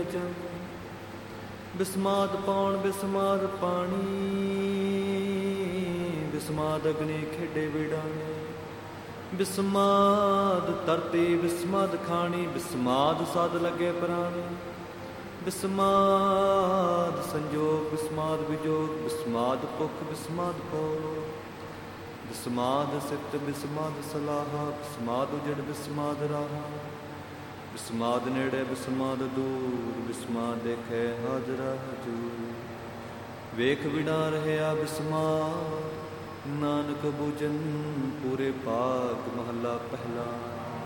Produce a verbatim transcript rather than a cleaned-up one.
ਚੰਦ। ਬਿਸਮਾਦ ਪਾਉਣ ਬਿਸਮਾਦ ਪਾਣੀ, ਬਿਸਮਾਦ ਅਗਨੀ ਖੇਡੇ ਵਿਡਾਣੇ। ਬਿਸਮਾਦ ਧਰਤੀ ਬਿਸਮਾਦ ਖਾਣੀ, ਬਿਸਮਾਦ ਸਦ ਲੱਗੇ ਪ੍ਰਾਣੀ। ਬਿਸਮਾਦ ਸੰਜੋਗ ਬਿਸਮਾਦ ਵਿਜੋਗ, ਬਿਸਮਾਦ ਭੁੱਖ ਬਿਸਮਾਦ ਭੋਗ। ਬਿਸਮਾਦ ਸਿਫਤ ਬਿਸਮਾਦ ਸਲਾਹਾ, ਬਿਸਮਾਦ ਉਜੜ ਬਿਸਮਾਦ ਰਾਹਾ। ਬਿਸਮਾਦ ਨੇੜੇ ਬਿਸਮਾਦ ਦੂਰ, ਬਿਸਮਾਦ ਦੇਖੇ ਹਾਜ਼ਰਾ ਹਜੂਰ। ਵੇਖ ਵਿਣਾ ਰਹਿਆ ਬਿਸਮਾਦ, ਨਾਨਕ ਬੁਝਨ ਪੂਰੇ ਭਾਗ। ਮਹੱਲਾ ਪਹਿਲਾ।